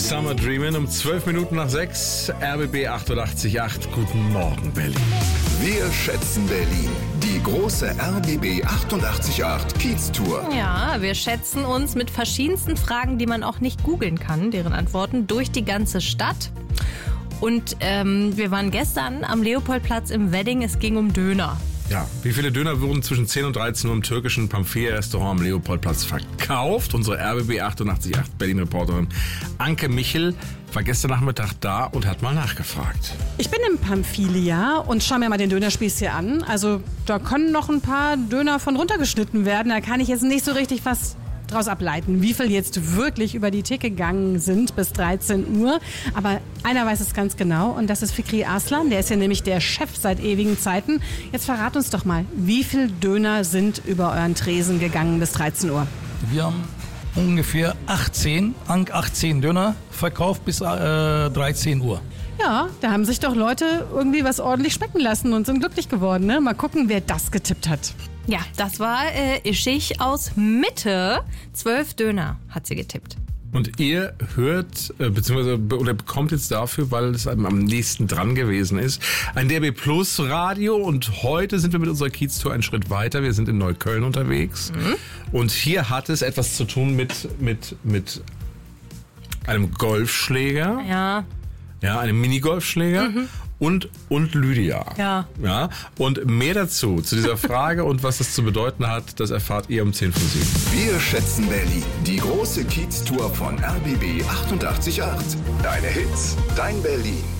Summer Dreamin' um 12 Minuten nach 6, RBB 88.8. Guten Morgen, Berlin. Wir schätzen Berlin. Die große RBB 88.8 Kiez-Tour. Ja, wir schätzen uns mit verschiedensten Fragen, die man auch nicht googeln kann, deren Antworten, durch die ganze Stadt. Und wir waren gestern am Leopoldplatz im Wedding. Es ging um Döner. Ja, wie viele Döner wurden zwischen 10 und 13 Uhr im türkischen Pamphia-Restaurant am Leopoldplatz verkauft? Unsere RBB 88.8 Berlin-Reporterin Anke Michel war gestern Nachmittag da und hat mal nachgefragt. Ich bin im Pamphilia und schau mir mal den Dönerspieß hier an. Also da können noch ein paar Döner von runtergeschnitten werden. Da kann ich jetzt nicht so richtig was draus ableiten, wie viel jetzt wirklich über die Theke gegangen sind bis 13 Uhr. Aber einer weiß es ganz genau und das ist Fikri Arslan. Der ist ja nämlich der Chef seit ewigen Zeiten. Jetzt verrat uns doch mal, wie viel Döner sind über euren Tresen gegangen bis 13 Uhr? Wir haben ungefähr 18 Döner verkauft bis 13 Uhr. Ja, da haben sich doch Leute irgendwie was ordentlich schmecken lassen und sind glücklich geworden. Ne? Mal gucken, wer das getippt hat. Ja, das war Ischich aus Mitte. 12 Döner hat sie getippt. Und ihr hört, oder bekommt jetzt dafür, weil es am nächsten dran gewesen ist, ein DRB Plus Radio. Und heute sind wir mit unserer Kiez-Tour einen Schritt weiter. Wir sind in Neukölln unterwegs. Und hier hat es etwas zu tun mit einem Golfschläger. Ja, einem Minigolfschläger. Und Lydia. Ja. Und mehr dazu, zu dieser Frage und was das zu bedeuten hat, das erfahrt ihr um 10 vor 7. Wir schätzen Berlin. Die große Kiez-Tour von RBB 88.8. Deine Hits, dein Berlin.